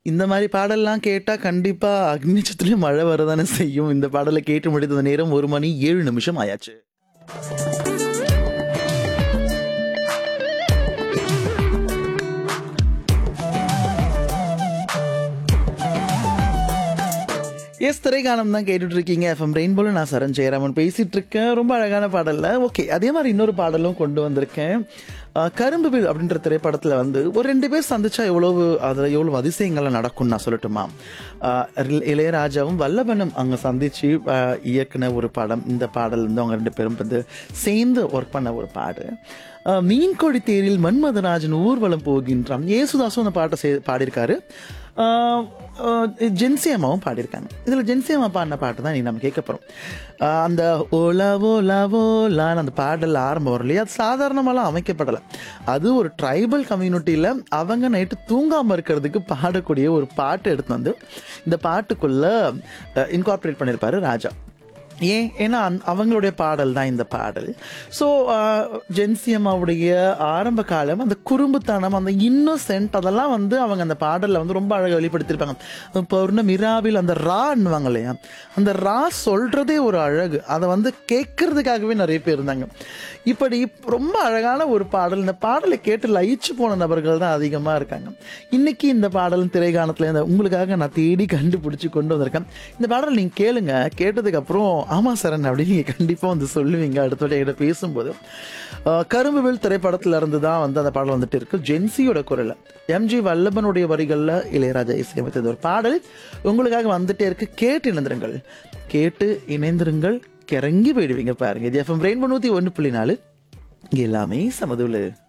இந்த மாதிரி பாடல்லாம் கேட்டால் கண்டிப்பாக அக்னி நட்சத்திரத்துலேயும் மழை வரதானே செய்யும். இந்த பாடலை கேட்டு முடித்த நேரம் 1 மணி 7 நிமிஷம் ஆயாச்சு. திரைக்கானம் தான் கேட்டுட்டு இருக்கீங்க. எஃப்எம் ரெயின்போல நான் சரண் ஜெயராமன் பேசிட்டு இருக்கேன். ரொம்ப அழகான பாடல்ல. ஓகே, அதே மாதிரி இன்னொரு பாடலும் கொண்டு வந்திருக்கேன். கரும்பு வில் அப்படின்ற திரைப்படத்தில் வந்து ஒரு 2 பேர் சந்திச்சா அதில் எவ்வளவு அதிசயங்கள்லாம் நடக்கும்னு நான் சொல்லட்டுமா? இளையராஜாவும் வல்லபனும் அங்கே சந்திச்சு இயக்குன ஒரு படம். இந்த பாடல் வந்து அவங்க 2 பேரும் வந்து சேர்ந்து ஒர்க் பண்ண ஒரு பாடு. மீன்கொடி தேரில் மன்மதராஜன் ஊர்வலம் போகின்றான். ஏசுதாசும் அந்த பாட்டை பாடியிருக்காரு. ஜென்சி அம்மாவும் பாடியிருக்காங்க. இதில் ஜென்சி அம்மா பாடின பாட்டு தான் நம்ம கேட்க போகிறோம். அந்த ஓலா ஓலா ஓலான்னு அந்த பாடல் ஆரம்பம் வரும் இல்லையா? அது சாதாரணமாலாம் அமைக்கப்படலை. அது ஒரு ட்ரைபல் கம்யூனிட்டியில் அவங்க நைட்டு தூங்காமல் இருக்கிறதுக்கு பாடக்கூடிய ஒரு பாட்டு எடுத்து வந்து இந்த பாட்டுக்குள்ளே இன்கார்பரேட் பண்ணியிருப்பாரு ராஜா. ஏன்னா அவங்களுடைய பாடல் தான் இந்த பாடல். ஸோ ஜென்சி அம்மாவுடைய ஆரம்ப காலம், அந்த குறும்புத்தனம், அந்த இன்னோசென்ட், அதெல்லாம் வந்து அவங்க அந்த பாடலில் வந்து ரொம்ப அழகாக வெளிப்படுத்தியிருப்பாங்க. பௌர்ணமி ராவில் அந்த ரான்னுவாங்க இல்லையா, அந்த ரா சொல்கிறதே ஒரு அழகு. அதை வந்து கேட்கறதுக்காகவே நிறைய பேர் இருந்தாங்க. இப்படி ரொம்ப அழகான ஒரு பாடல். இந்த பாடலை கேட்டு லயிச்சு போன நபர்கள் தான் அதிகமாக இருக்காங்க. இன்னைக்கு இந்த பாடல் திரைக்காணத்தில் உங்களுக்காக நான் தேடி கண்டுபிடிச்சி கொண்டு வந்திருக்கேன். இந்த பாடல் நீங்கள் கேளுங்க. கேட்டதுக்கப்புறம் ஆமாம் சரண் அப்படின்னு நீங்கள் கண்டிப்பாக வந்து சொல்லுவீங்க அடுத்த என்கிட்ட பேசும்போது. கரும்புவில் திரைப்படத்தில் இருந்து தான் வந்து அந்த பாடல் வந்துட்டு இருக்கு. ஜென்சியோட குரல், எம்ஜி வல்லபனுடைய வரிகளில் இளையராஜா இசையமைத்தது ஒரு பாடல் உங்களுக்காக வந்துட்டே இருக்கு. கேட்டு இணைந்திருங்கள். கிறங்கி போயிடுவீங்க பாருங்க. இது எஃப்எம் ரெயின்போ 101.4 எல்லாமே சமதுல.